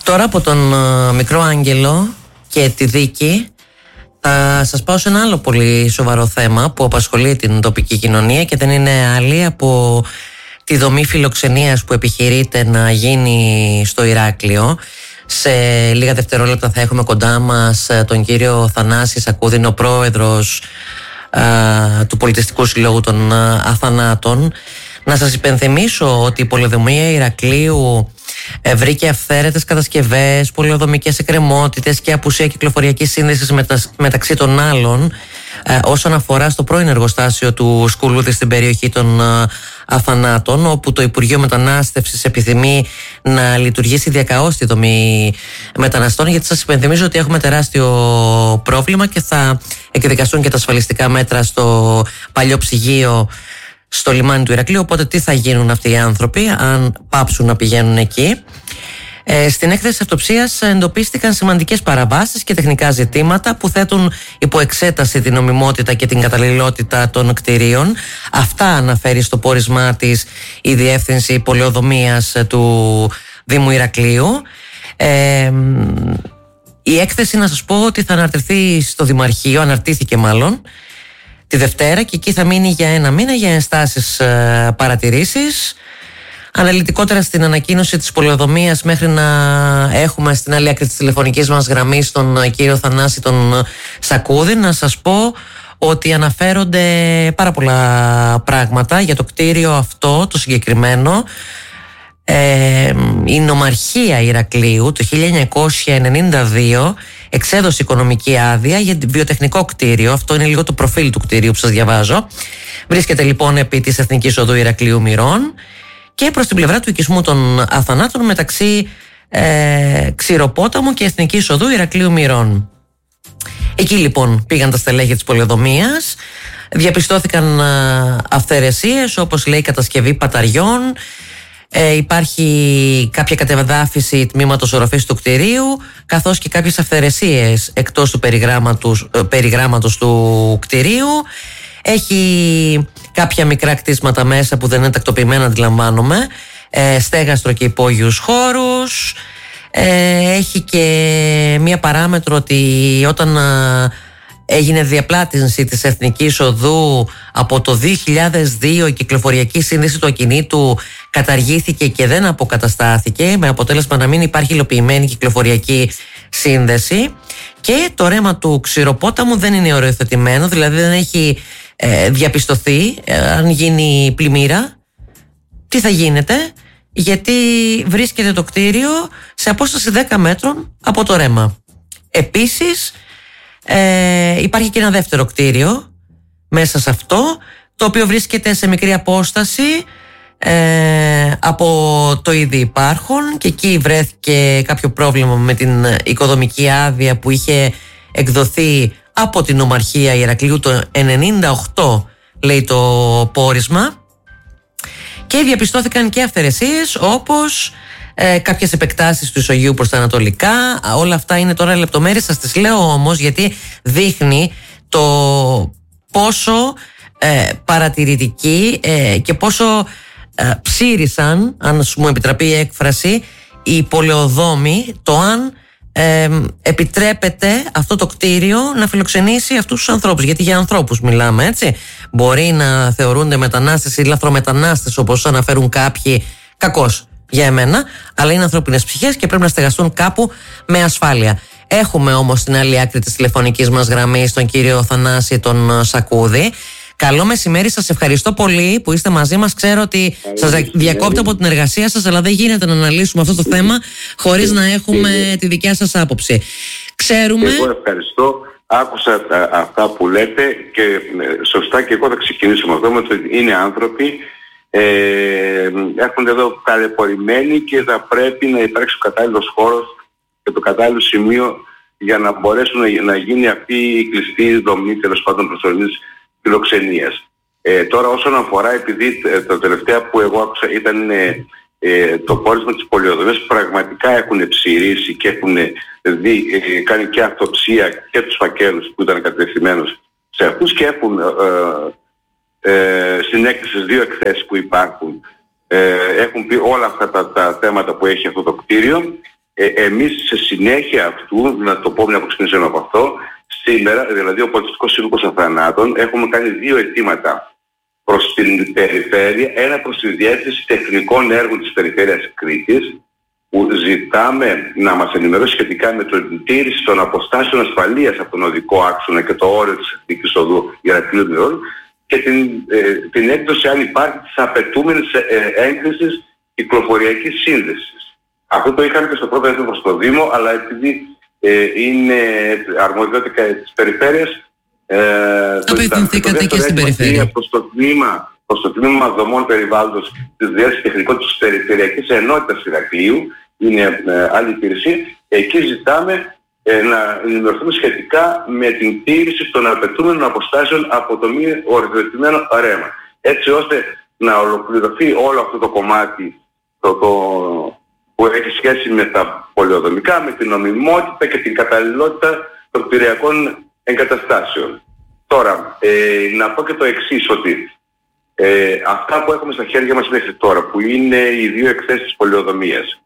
Τώρα από τον Μικρό Άγγελο και τη δίκη θα σας πάω σε ένα άλλο πολύ σοβαρό θέμα που απασχολεί την τοπική κοινωνία και δεν είναι άλλη από τη δομή φιλοξενίας που επιχειρείται να γίνει στο Ηράκλειο. Σε λίγα δευτερόλεπτα θα έχουμε κοντά μας τον κύριο Θανάση Σακούδη, είναι ο πρόεδρος του Πολιτιστικού Συλλόγου των Αθανάτων. Να σας υπενθυμίσω ότι η πολεοδομία Ηρακλείου βρήκε αυθαίρετες κατασκευές, πολεοδομικές εκκρεμότητες και απουσία κυκλοφοριακής σύνδεσης μεταξύ των άλλων όσον αφορά στο πρώην εργοστάσιο του Σκουλούδη στην περιοχή των Αθανάτων, όπου το Υπουργείο Μετανάστευσης επιθυμεί να λειτουργήσει διακαώς τη δομή μεταναστών, γιατί σας υπενθυμίζω ότι έχουμε τεράστιο πρόβλημα και θα εκδικαστούν και τα ασφαλιστικά μέτρα στο παλιό ψυγείο στο λιμάνι του Ηρακλείου. Οπότε τι θα γίνουν αυτοί οι άνθρωποι αν πάψουν να πηγαίνουν εκεί? Στην έκθεση αυτοψίας εντοπίστηκαν σημαντικές παραβάσεις και τεχνικά ζητήματα που θέτουν υπό εξέταση την νομιμότητα και την καταλληλότητα των κτηρίων. Αυτά αναφέρει στο πόρισμά της η Διεύθυνση Πολεοδομίας του Δήμου Ηρακλείου. Η έκθεση, να σας πω ότι θα αναρτηθεί στο Δημαρχείο, αναρτήθηκε μάλλον τη Δευτέρα, και εκεί θα μείνει για ένα μήνα για ενστάσεις, παρατηρήσεις. Αναλυτικότερα στην ανακοίνωση της πολεοδομίας, μέχρι να έχουμε στην άλλη άκρη της τηλεφωνικής μας γραμμής τον κύριο Θανάση τον Σακούδη, να σας πω ότι αναφέρονται πάρα πολλά πράγματα για το κτίριο αυτό το συγκεκριμένο. Η Νομαρχία Ηρακλείου το 1992 εξέδωσε οικονομική άδεια για βιοτεχνικό κτίριο. Αυτό είναι λίγο το προφίλ του κτίριου που σας διαβάζω. Βρίσκεται λοιπόν επί της Εθνικής Οδού Ηρακλείου Μυρών και προς την πλευρά του οικισμού των Αθανάτων, μεταξύ Ξηροπόταμου και Εθνικής Οδού Ηρακλείου Μυρών. Εκεί λοιπόν πήγαν τα στελέχη της πολεοδομίας. Διαπιστώθηκαν αυθαιρεσίες, όπως λέει κατασκευή παταριών. Υπάρχει κάποια κατεδάφιση τμήματος οροφής του κτηρίου, καθώς και κάποιες αυθαιρεσίες εκτός του περιγράμματος του κτηρίου. Έχει κάποια μικρά κτίσματα μέσα που δεν είναι τακτοποιημένα, αντιλαμβάνομαι, στέγαστρο και υπόγειους χώρους. Έχει και μία παράμετρο ότι όταν έγινε διαπλάτηση της Εθνικής Οδού από το 2002, η κυκλοφοριακή σύνδεση του ακινήτου καταργήθηκε και δεν αποκαταστάθηκε, με αποτέλεσμα να μην υπάρχει υλοποιημένη κυκλοφοριακή σύνδεση. Και το ρέμα του Ξηροπόταμου δεν είναι οριοθετημένο, δηλαδή δεν έχει διαπιστωθεί αν γίνει πλημμύρα τι θα γίνεται, γιατί βρίσκεται το κτίριο σε απόσταση 10 μέτρων από το ρέμα. Επίσης υπάρχει και ένα δεύτερο κτίριο μέσα σε αυτό, το οποίο βρίσκεται σε μικρή απόσταση από το ήδη υπάρχον, και εκεί βρέθηκε κάποιο πρόβλημα με την οικοδομική άδεια που είχε εκδοθεί από την Νομαρχία Ηρακλείου το 1998, λέει το πόρισμα, και διαπιστώθηκαν και αυθαιρεσίες, όπως κάποιες επεκτάσεις του ισογείου προς τα ανατολικά. Όλα αυτά είναι τώρα λεπτομέρειες, σας τις λέω όμως γιατί δείχνει το πόσο παρατηρητικοί και πόσο ψήρισαν, αν μου επιτραπεί η έκφραση, οι πολεοδόμοι, το αν επιτρέπεται αυτό το κτίριο να φιλοξενήσει αυτούς τους ανθρώπους. Γιατί για ανθρώπους μιλάμε, έτσι. Μπορεί να θεωρούνται μετανάστες ή λαθρομετανάστες, όπως αναφέρουν κάποιοι, κακώς για εμένα, αλλά είναι ανθρώπινες ψυχές και πρέπει να στεγαστούν κάπου με ασφάλεια. Έχουμε όμως στην άλλη άκρη της τηλεφωνικής μας γραμμής τον κύριο Θανάση τον Σακούδη. Καλό μεσημέρι, σας ευχαριστώ πολύ που είστε μαζί μας. Ξέρω ότι σας διακόπτω από την εργασία σας, αλλά δεν γίνεται να αναλύσουμε αυτό το θέμα χωρίς να έχουμε τη δικιά σας άποψη. Ξέρουμε... Εγώ ευχαριστώ. Άκουσα αυτά που λέτε και σωστά, και εγώ θα ξεκινήσω με αυτό, ότι είναι άνθρωποι, έρχονται εδώ ταλαιπωρημένοι και θα πρέπει να υπάρξει ο κατάλληλος χώρος και το κατάλληλο σημείο για να μπορέσουν να γίνει αυτή η κλειστή δομή, τέλος πάντων, προσωρινής φιλοξενίας. Τώρα όσον αφορά, επειδή το τελευταίο που εγώ άκουσα ήταν το πόρισμα της πολεοδομίας, που πραγματικά έχουν ψηρίσει και έχουν κάνει και αυτοψία και τους φακέλους που ήταν κατευθυνμένους σε αυτούς, και έχουν συνέκτηση στις δύο εκθέσεις που υπάρχουν, έχουν πει όλα αυτά τα θέματα που έχει αυτό το κτίριο. εμείς σε συνέχεια αυτού, να το πω μια που ξεκινήσαμε από αυτό, σήμερα, δηλαδή ο Πολιτιστικός Σύλλογος Αθανάτων, έχουμε κάνει 2 αιτήματα προς την περιφέρεια, ένα προς τη Διεύθυνση Τεχνικών Έργων της Περιφέρειας Κρήτης, που ζητάμε να μας ενημερώσει σχετικά με την τήρηση των αποστάσεων ασφαλείας από τον οδικό άξονα και το όριο της εθνικής οδού Ηρακλείου Μοιρών και την έκδοση, αν υπάρχει, της απαιτούμενης έγκρισης κυκλοφοριακής σύνδεσης. Αυτό το είχαμε και στο πρώτο έτοιμο στο Δήμο, αλλά επειδή είναι αρμοδιότητα της περιφέρειας, απευθυνθήκατε και στην περιφέρεια. Προς το τμήμα δομών περιβάλλοντος της Διεύθυνσης Τεχνικών της Περιφερειακής Ενότητας Ηρακλείου, είναι άλλη υπηρεσία. Εκεί ζητάμε να ενημερωθούμε σχετικά με την τήρηση των απαιτούμενων αποστάσεων από το μη οριοθετημένο ρέμα. Έτσι ώστε να ολοκληρωθεί όλο αυτό το κομμάτι που έχει σχέση με τα πολεοδομικά, με την νομιμότητα και την καταλληλότητα των κτηριακών εγκαταστάσεων. Τώρα, να πω και το εξής, ότι αυτά που έχουμε στα χέρια μας μέχρι τώρα, που είναι οι 2 εκθέσεις πολεοδομίας,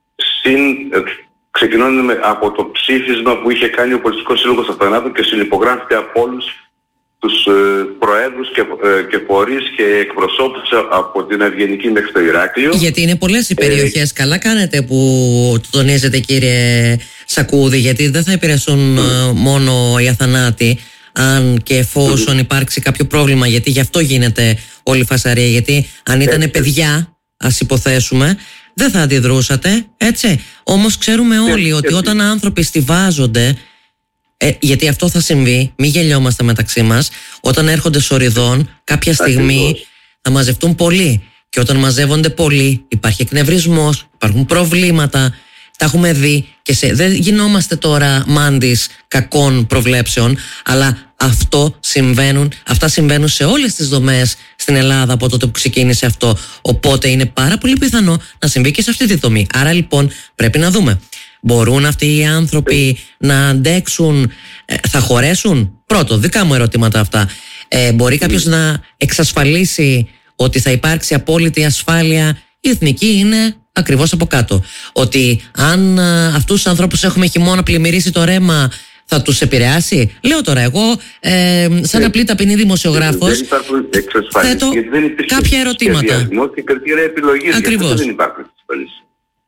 ξεκινώνουμε από το ψήφισμα που είχε κάνει ο Πολιτιστικός Σύλλογος Αθανάτων και συνυπογράφηκε από όλους τους προέδρους και φορείς και εκπροσώπους από την Ευγενική μέχρι το Ηράκλειο. Γιατί είναι πολλές οι περιοχές. Καλά κάνετε που το τονίζετε, κύριε Σακούδη, γιατί δεν θα επηρεαστούν μόνο οι αθανάτοι, αν και εφόσον υπάρξει κάποιο πρόβλημα, γιατί γι' αυτό γίνεται όλη η φασαρία. Γιατί αν ήταν παιδιά, ας υποθέσουμε, δεν θα αντιδρούσατε, έτσι. Όμως ξέρουμε όλοι ότι όταν άνθρωποι στιβάζονται, γιατί αυτό θα συμβεί, μην γελιόμαστε μεταξύ μας, όταν έρχονται σοριδών, κάποια στιγμή θα μαζευτούν πολλοί. Και όταν μαζεύονται πολλοί, υπάρχει εκνευρισμός, υπάρχουν προβλήματα. Τα έχουμε δει και δεν γινόμαστε τώρα μάντις κακών προβλέψεων, αλλά αυτά συμβαίνουν σε όλες τις δομές στην Ελλάδα από τότε που ξεκίνησε αυτό. Οπότε είναι πάρα πολύ πιθανό να συμβεί και σε αυτή τη δομή. Άρα λοιπόν πρέπει να δούμε. Μπορούν αυτοί οι άνθρωποι να αντέξουν, θα χωρέσουν? Πρώτο, δικά μου ερωτήματα αυτά. Μπορεί κάποιος να εξασφαλίσει ότι θα υπάρξει απόλυτη ασφάλεια? Η εθνική είναι ακριβώς από κάτω. Ότι αν αυτούς τους ανθρώπους έχουμε χειμώνα πλημμυρίσει το ρέμα, θα τους επηρεάσει? Λέω τώρα εγώ, σαν απλή ταπεινή δημοσιογράφος, θέτω κάποια ερωτήματα. Και κριτήρια επιλογής. Ακριβώς. Δεν υπάρχουν εξασφαλίσεις.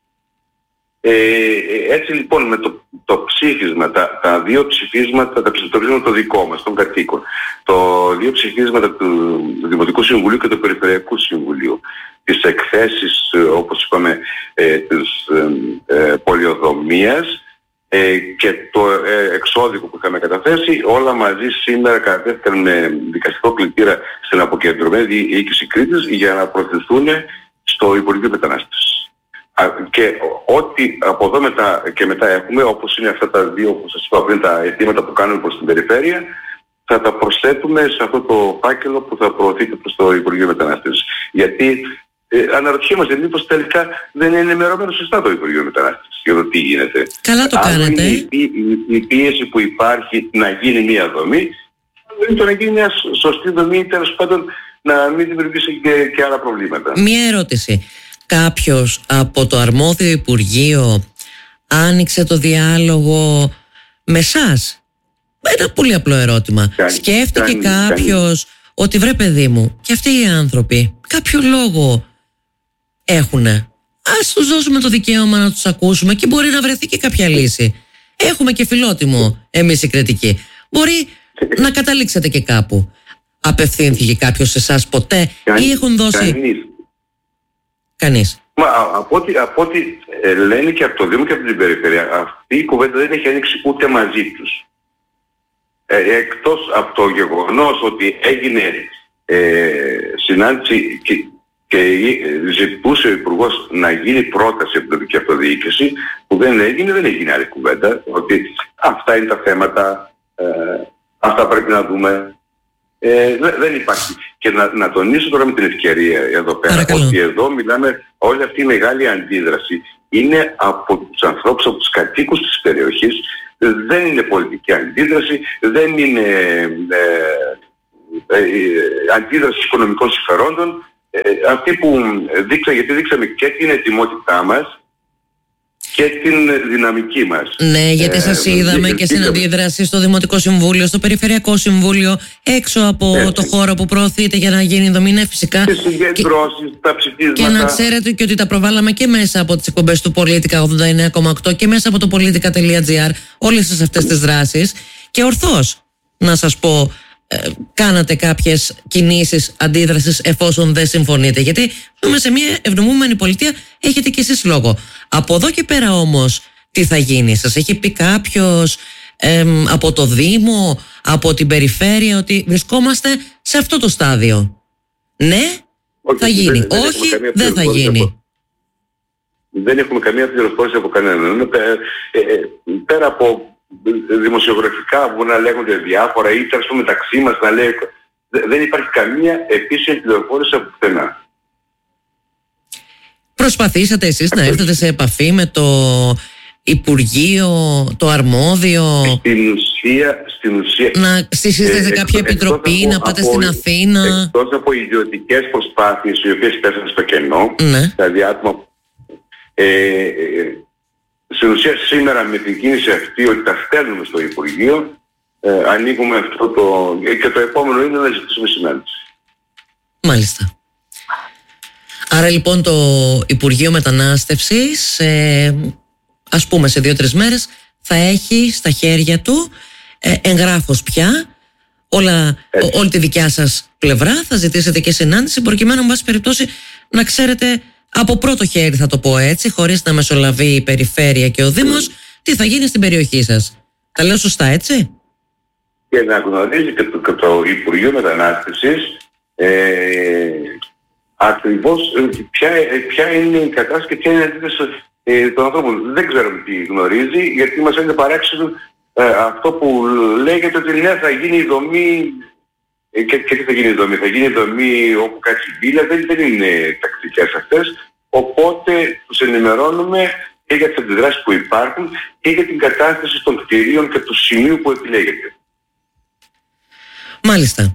Έτσι λοιπόν με το ψήφισμα, τα 2 ψηφίσματα, τα ψηφίσματα το δικό μας, των κατοίκων, το 2 ψηφίσματα του Δημοτικού Συμβουλίου και του Περιφερειακού Συμβουλίου, τις εκθέσεις, όπως είπαμε, της πολιοδομίας και το εξώδικο που είχαμε καταθέσει, όλα μαζί σήμερα κατατέθηκαν με δικαστικό κλητήρα στην αποκεντρωμένη διοίκηση Κρήτης για να προωθηθούν στο Υπουργείο Μετανάστευσης. Και ό,τι από εδώ και μετά έχουμε, όπως είναι αυτά τα 2 που σας είπα πριν, τα αιτήματα που κάνουμε προς την περιφέρεια, θα τα προσθέτουμε σε αυτό το φάκελο που θα προωθείται προς το Υπουργείο Μετανάστευσης. Γιατί αναρωτιέμαστε μήπως τελικά δεν είναι ενημερωμένο σωστά το Υπουργείο Μετανάστευσης για το τι γίνεται. Καλά το κάνετε. Η πίεση που υπάρχει να γίνει μια δομή, δεν το να γίνει μια σωστή δομή, τέλος πάντων να μην δημιουργήσει και άλλα προβλήματα. Μια ερώτηση. Κάποιος από το αρμόδιο Υπουργείο άνοιξε το διάλογο με εσάς? Ένα πολύ απλό ερώτημα. Σκέφτηκε κάποιος ότι βρε παιδί μου, και αυτοί οι άνθρωποι κάποιο λόγο έχουνε, ας τους δώσουμε το δικαίωμα να τους ακούσουμε και μπορεί να βρεθεί και κάποια λύση. Έχουμε και φιλότιμο εμείς οι κριτικοί. Μπορεί να καταλήξετε και κάπου. Απευθύνθηκε κάποιος σε εσάς ποτέ ή έχουν δώσει? Κανείς. Από ό,τι λένε και από το Δήμο και από την Περιφέρεια, αυτή η κουβέντα δεν έχει ανοίξει ούτε μαζί τους. Εκτός από το γεγονός ότι έγινε συνάντηση και ζητούσε ο Υπουργός να γίνει πρόταση από την τοπική αυτοδιοίκηση, που δεν έγινε άλλη κουβέντα, ότι αυτά είναι τα θέματα, αυτά πρέπει να δούμε. Δεν υπάρχει. Και να τονίσω τώρα με την ευκαιρία εδώ πέρα, παρακαλώ, ότι εδώ μιλάμε, όλη αυτή η μεγάλη αντίδραση είναι από τους ανθρώπους, από τους κατοίκους της περιοχής. Δεν είναι πολιτική αντίδραση, δεν είναι αντίδραση οικονομικών συμφερόντων. Αυτοί που γιατί δείξαμε και την ετοιμότητά μας και την δυναμική μας. Ναι, γιατί σας είδαμε και στην αντίδραση στο Δημοτικό Συμβούλιο, στο Περιφερειακό Συμβούλιο, έξω από το χώρο που προωθείτε για να γίνει η δομή. Ναι, φυσικά. Τις συγκεντρώσεις, τα ψηφίσματα. Και να ξέρετε και ότι τα προβάλαμε και μέσα από τις εκπομπές του Πολίτικα 89,8 και μέσα από το politica.gr, όλες αυτές τις δράσεις. Και ορθώς, να σας πω, κάνατε κάποιες κινήσεις αντίδρασης εφόσον δεν συμφωνείτε. Γιατί ζούμε σε μια ευνομούμενη πολιτεία, έχετε κι εσείς λόγο. Από εδώ και πέρα όμως, τι θα γίνει? Σας έχει πει κάποιος από το Δήμο, από την Περιφέρεια, ότι βρισκόμαστε σε αυτό το στάδιο? Ναι, θα γίνει. Όχι, δεν θα γίνει. Δεν έχουμε καμία πληροφόρηση από κανέναν. Πέρα από δημοσιογραφικά που να λέγονται διάφορα ή τέλος μεταξύ μας να λέει, δεν υπάρχει καμία επίσημη πληροφόρηση από πουθενά. Προσπαθήσατε εσείς να έρθετε σε επαφή με το Υπουργείο, το αρμόδιο? Στην ουσία να στήσετε σε κάποια επιτροπή, να πάτε στην Αθήνα? Εκτός από ιδιωτικές προσπάθειες οι οποίες πέσαν στο κενό, ναι, δηλαδή άτομα, στην ουσία σήμερα με την κίνηση αυτή ότι τα στέλνουμε στο Υπουργείο, ανοίγουμε αυτό και το επόμενο είναι να ζητήσουμε συνάντηση. Μάλιστα. Άρα λοιπόν το Υπουργείο Μετανάστευσης, ας πούμε σε 2-3 μέρες, θα έχει στα χέρια του εγγράφος πια όλη τη δικιά σας πλευρά. Θα ζητήσετε και συνάντηση προκειμένου, εν πάση περιπτώσει, να ξέρετε από πρώτο χέρι, θα το πω έτσι, χωρίς να μεσολαβεί η Περιφέρεια και ο Δήμος, τι θα γίνει στην περιοχή σας. Τα λέω σωστά, έτσι? Και να γνωρίζει και το Υπουργείο Μετανάστευσης ακριβώς ποια είναι η κατάσταση και ποια είναι η αντίθεση των ανθρώπων. Δεν ξέρουμε τι γνωρίζει, γιατί μας είναι παράξενο αυτό που λέγεται ότι ναι, θα γίνει η δομή. Και τι θα γίνει η δομή? Θα γίνει η δομή όπου κάτσει η μπύλα, δεν είναι τακτικές αυτές. Οπότε τους ενημερώνουμε και για τις αντιδράσεις που υπάρχουν και για την κατάσταση των κτηρίων και του σημείου που επιλέγεται. Μάλιστα.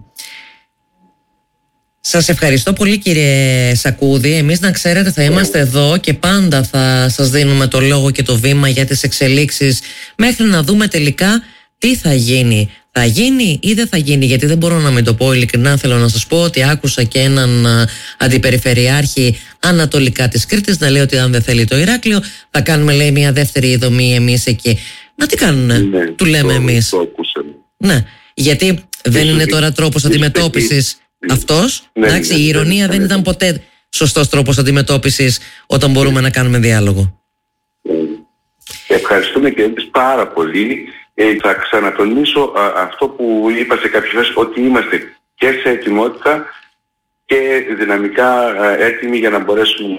Σας ευχαριστώ πολύ, κύριε Σακούδη. Εμείς, να ξέρετε, θα είμαστε εδώ και πάντα θα σας δίνουμε το λόγο και το βήμα για τις εξελίξεις μέχρι να δούμε τελικά τι θα γίνει. Θα γίνει ή δεν θα γίνει? Γιατί δεν μπορώ να μην το πω ειλικρινά. Θέλω να σας πω ότι άκουσα και έναν αντιπεριφερειάρχη ανατολικά της Κρήτης να λέει ότι αν δεν θέλει το Ηράκλειο θα κάνουμε, λέει, μια δεύτερη δομή εμείς εκεί. Να τι κάνουνε, ναι, του λέμε εμείς. Ναι, γιατί δεν είναι τώρα τρόπος αντιμετώπισης αυτός. Εντάξει, η ηρωνία δεν ήταν ποτέ σωστός τρόπος αντιμετώπισης όταν μπορούμε να κάνουμε διάλογο. Ευχαριστούμε και εμείς πάρα πολύ. Θα ξανατονίσω αυτό που είπα σε κάποιες φορές, ότι είμαστε και σε ετοιμότητα και δυναμικά έτοιμοι για να μπορέσουμε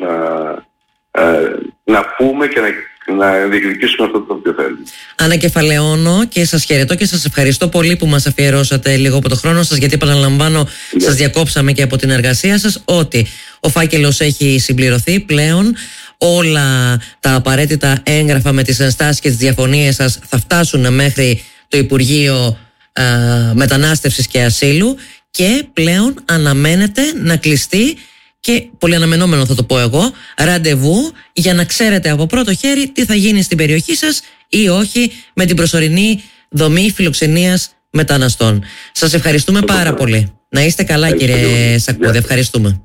να πούμε και να διεκδικήσουμε αυτό το οποίο θέλουμε. Ανακεφαλαιώνω και σας χαιρετώ και σας ευχαριστώ πολύ που μας αφιερώσατε λίγο από το χρόνο σας, γιατί επαναλαμβάνω, σας διακόψαμε και από την εργασία σας, ότι ο φάκελος έχει συμπληρωθεί πλέον. Όλα τα απαραίτητα έγγραφα με τις ενστάσεις και τις διαφωνίες σας θα φτάσουν μέχρι το Υπουργείο Μετανάστευσης και Ασύλου και πλέον αναμένεται να κλειστεί, και πολύ αναμενόμενο θα το πω εγώ, ραντεβού για να ξέρετε από πρώτο χέρι τι θα γίνει στην περιοχή σας ή όχι με την προσωρινή δομή φιλοξενίας μεταναστών. Σας ευχαριστούμε πάρα πολύ. Να είστε καλά, κύριε Σακούδη. Ευχαριστούμε.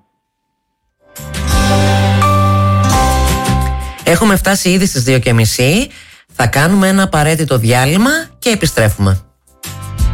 Έχουμε φτάσει ήδη στις 2:30. Θα κάνουμε ένα απαραίτητο διάλειμμα και επιστρέφουμε.